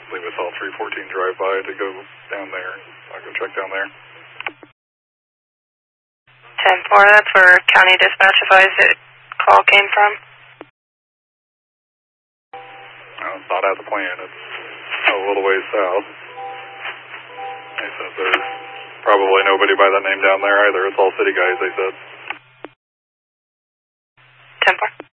leave us all 314 drive by to go down there. I'll go check down there. 10-4, that's where county dispatch advised that call came from. No, it's not at the plant. It's a little ways south. They said there's probably nobody by that name down there either. It's all city guys, they said. 10-4.